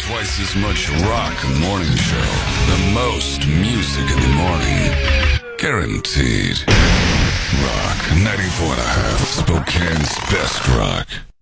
Twice as much rock morning show. The most music in the morning. Guaranteed. Rock 94.5. Spokane's best rock.